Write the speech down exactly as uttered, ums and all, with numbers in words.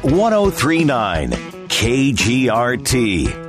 one oh three point nine K G R T.